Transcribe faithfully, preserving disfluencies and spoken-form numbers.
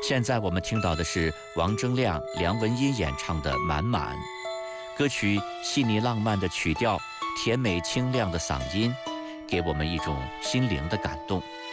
现在我们听到的是王铮亮、梁文音演唱的《满满》。歌曲细腻浪漫的曲调，甜美清亮的嗓音，给我们一种心灵的感动。